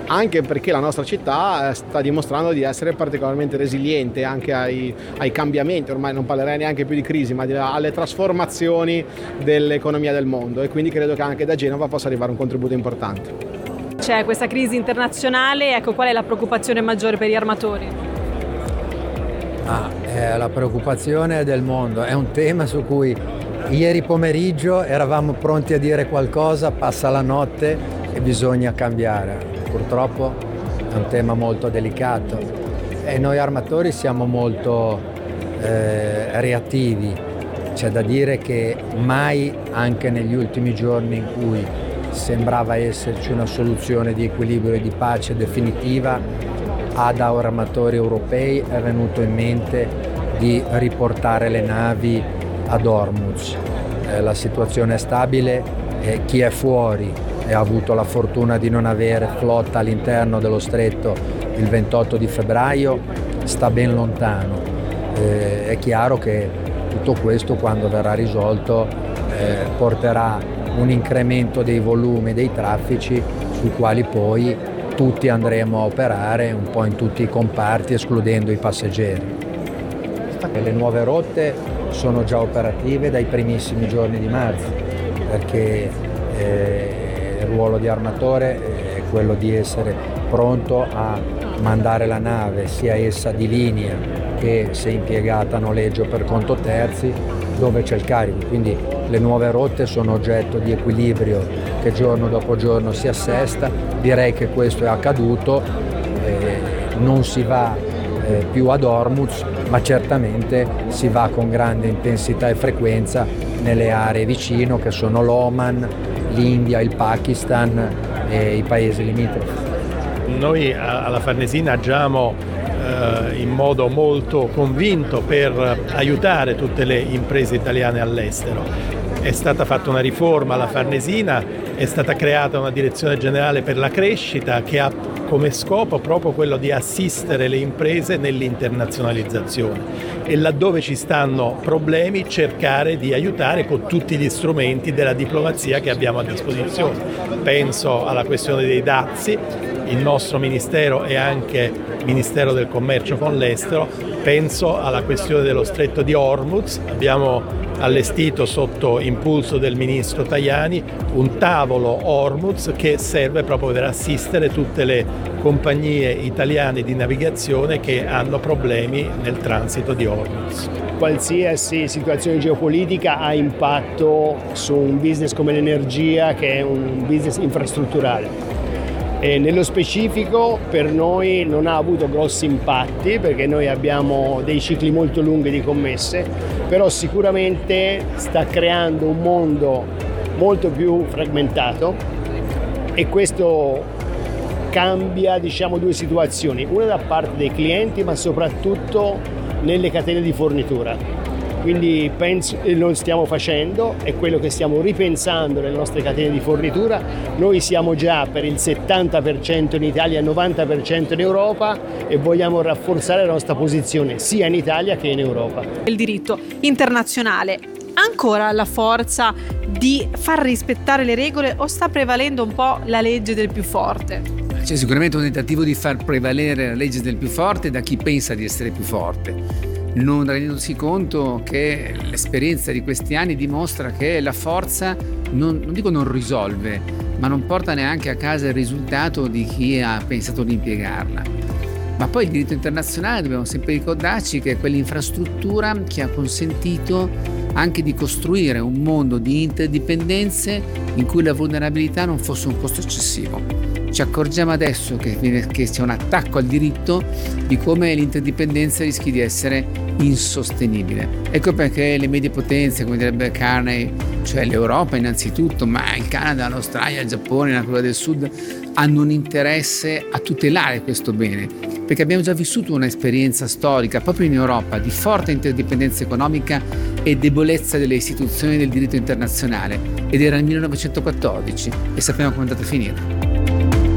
anche perché la nostra città sta dimostrando di essere particolarmente resiliente anche ai cambiamenti, ormai non parlerei neanche più di crisi, ma alle trasformazioni dell'economia del mondo, e quindi credo che anche da Genova possa arrivare un contributo importante. C'è questa crisi internazionale, ecco, qual è la preoccupazione maggiore per gli armatori? La preoccupazione del mondo è un tema su cui ieri pomeriggio eravamo pronti a dire qualcosa, passa la notte e bisogna cambiare. Purtroppo è un tema molto delicato e noi armatori siamo molto reattivi. C'è da dire che mai, anche negli ultimi giorni in cui sembrava esserci una soluzione di equilibrio e di pace definitiva, ad armatori europei è venuto in mente di riportare le navi ad Hormuz. La situazione è stabile e chi è fuori e ha avuto la fortuna di non avere flotta all'interno dello stretto il 28 di febbraio sta ben lontano. È chiaro che tutto questo, quando verrà risolto, porterà un incremento dei volumi dei traffici sui quali poi tutti andremo a operare un po' in tutti i comparti, escludendo i passeggeri. Le nuove rotte sono già operative dai primissimi giorni di marzo, perché il ruolo di armatore è quello di essere pronto a mandare la nave, sia essa di linea che se impiegata a noleggio per conto terzi, dove c'è il carico. Quindi le nuove rotte sono oggetto di equilibrio che giorno dopo giorno si assesta. Direi che questo è accaduto, non si va più ad Hormuz, ma certamente si va con grande intensità e frequenza nelle aree vicino, che sono l'Oman, l'India, il Pakistan e i paesi limitrofi. Noi alla Farnesina agiamo in modo molto convinto per aiutare tutte le imprese italiane all'estero. È stata fatta una riforma alla Farnesina, è stata creata una direzione generale per la crescita che ha come scopo proprio quello di assistere le imprese nell'internazionalizzazione e laddove ci stanno problemi cercare di aiutare con tutti gli strumenti della diplomazia che abbiamo a disposizione. Penso alla questione dei dazi, il nostro Ministero e anche Ministero del Commercio con l'estero, penso alla questione dello stretto di Hormuz. Abbiamo allestito sotto impulso del ministro Tajani un tavolo Hormuz che serve proprio per assistere tutte le compagnie italiane di navigazione che hanno problemi nel transito di Hormuz. Qualsiasi situazione geopolitica ha impatto su un business come l'energia, che è un business infrastrutturale. E nello specifico per noi non ha avuto grossi impatti perché noi abbiamo dei cicli molto lunghi di commesse, però sicuramente sta creando un mondo molto più frammentato e questo cambia, diciamo, due situazioni, una da parte dei clienti ma soprattutto nelle catene di fornitura. Quindi penso lo stiamo facendo, è quello che stiamo ripensando nelle nostre catene di fornitura. Noi siamo già per il 70% in Italia e il 90% in Europa e vogliamo rafforzare la nostra posizione sia in Italia che in Europa. Il diritto internazionale ha ancora la forza di far rispettare le regole o sta prevalendo un po' la legge del più forte? C'è sicuramente un tentativo di far prevalere la legge del più forte da chi pensa di essere più forte, non rendendosi conto che l'esperienza di questi anni dimostra che la forza non dico non risolve, ma non porta neanche a casa il risultato di chi ha pensato di impiegarla. Ma poi il diritto internazionale dobbiamo sempre ricordarci che è quell'infrastruttura che ha consentito anche di costruire un mondo di interdipendenze in cui la vulnerabilità non fosse un costo eccessivo. Ci accorgiamo adesso che c'è un attacco al diritto di come l'interdipendenza rischi di essere insostenibile. Ecco perché le medie potenze, come direbbe Carney, cioè l'Europa innanzitutto, ma il Canada, l'Australia, il Giappone, la Corea del Sud, hanno un interesse a tutelare questo bene, perché abbiamo già vissuto un'esperienza storica proprio in Europa di forte interdipendenza economica e debolezza delle istituzioni del diritto internazionale, ed era nel 1914 e sappiamo come è andata a finire.